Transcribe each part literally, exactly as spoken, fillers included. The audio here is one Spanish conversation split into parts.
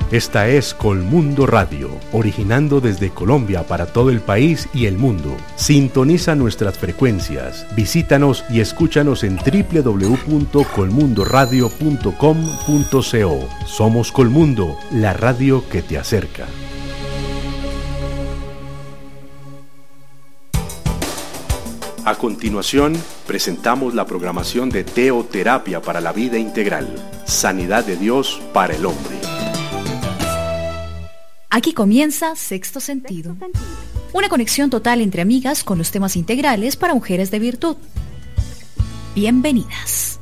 Esta es Colmundo Radio, originando desde Colombia para todo el país y el mundo. Sintoniza nuestras frecuencias, visítanos y escúchanos en doble u doble u doble u punto colmundo radio punto com punto co. Somos Colmundo, la radio que te acerca. A continuación, presentamos la programación de Teoterapia para la Vida Integral, Sanidad de Dios para el Hombre. Aquí comienza Sexto Sentido, una conexión total entre amigas con los temas integrales para mujeres de virtud. Bienvenidas.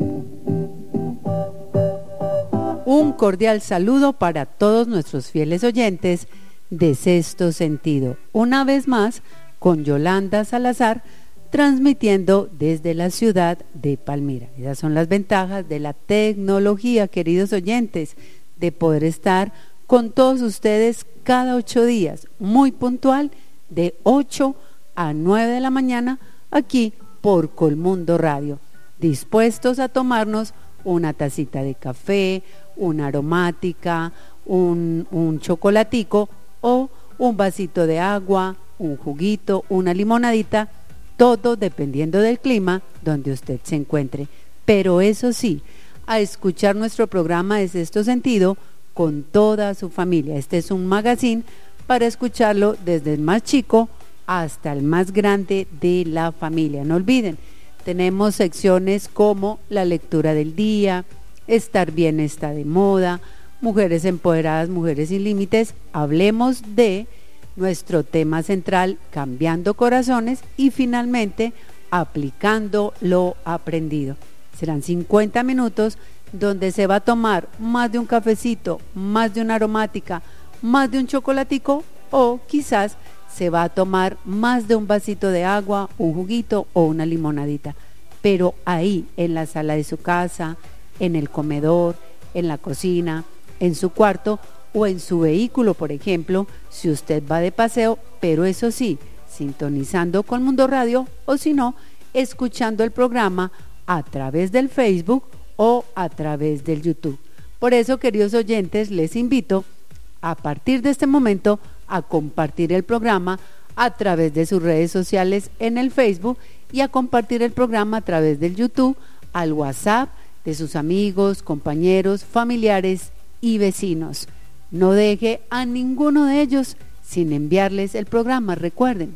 Un cordial saludo para todos nuestros fieles oyentes de Sexto Sentido. Una vez más, con Yolanda Salazar, transmitiendo desde la ciudad de Palmira. Esas son las ventajas de la tecnología, queridos oyentes, de poder estar con todos ustedes cada ocho días, muy puntual, de ocho a nueve de la mañana, aquí por Colmundo Radio, dispuestos a tomarnos una tacita de café, una aromática, un, un chocolatico o un vasito de agua, un juguito, una limonadita, todo dependiendo del clima donde usted se encuentre. Pero eso sí, a escuchar nuestro programa de Sexto Sentido con toda su familia. Este es un magazine para escucharlo desde el más chico hasta el más grande de la familia. No olviden, tenemos secciones como la lectura del día, estar bien está de moda, mujeres empoderadas, mujeres sin límites, hablemos de nuestro tema central, cambiando corazones, y finalmente aplicando lo aprendido. Serán cincuenta minutos donde se va a tomar más de un cafecito, más de una aromática, más de un chocolatico, o quizás se va a tomar más de un vasito de agua, un juguito o una limonadita. Pero ahí, en la sala de su casa, en el comedor, en la cocina, en su cuarto o en su vehículo, por ejemplo, si usted va de paseo, pero eso sí, sintonizando Colmundo Radio, o si no, escuchando el programa a través del Facebook o a través del YouTube. Por eso, queridos oyentes, les invito a partir de este momento a compartir el programa a través de sus redes sociales en el Facebook y a compartir el programa a través del YouTube, al WhatsApp de sus amigos, compañeros, familiares y vecinos. No deje a ninguno de ellos sin enviarles el programa, recuerden.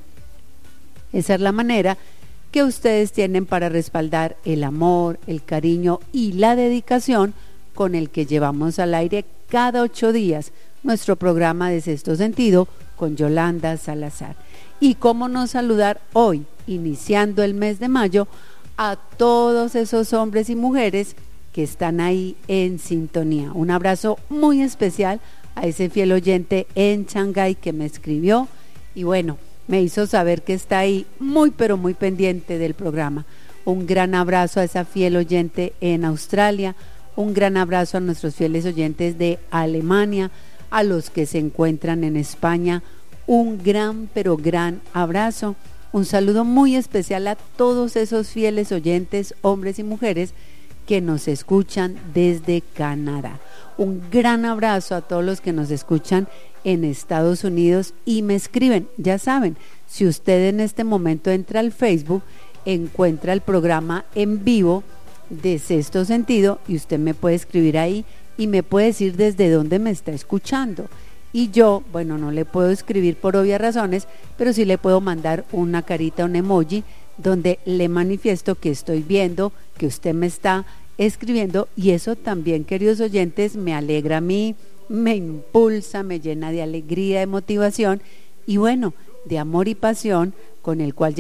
Esa es la manera que ustedes tienen para respaldar el amor, el cariño y la dedicación con el que llevamos al aire cada ocho días nuestro programa de Sexto Sentido con Yolanda Salazar. Y cómo no saludar hoy, iniciando el mes de mayo, a todos esos hombres y mujeres que están ahí en sintonía. Un abrazo muy especial a ese fiel oyente en Shanghái que me escribió y bueno, me hizo saber que está ahí muy pero muy pendiente del programa. Un gran abrazo a esa fiel oyente en Australia, un gran abrazo a nuestros fieles oyentes de Alemania, a los que se encuentran en España, un gran pero gran abrazo, un saludo muy especial a todos esos fieles oyentes, hombres y mujeres que nos escuchan desde Canadá. Un gran abrazo a todos los que nos escuchan en Estados Unidos y me escriben. Ya saben, si usted en este momento entra al Facebook, encuentra el programa en vivo de Sexto Sentido y usted me puede escribir ahí y me puede decir desde dónde me está escuchando. Y yo, bueno, no le puedo escribir por obvias razones, pero sí le puedo mandar una carita, un emoji, donde le manifiesto que estoy viendo, que usted me está escribiendo, y eso también, queridos oyentes, me alegra a mí, me impulsa, me llena de alegría, de motivación y bueno, de amor y pasión con el cual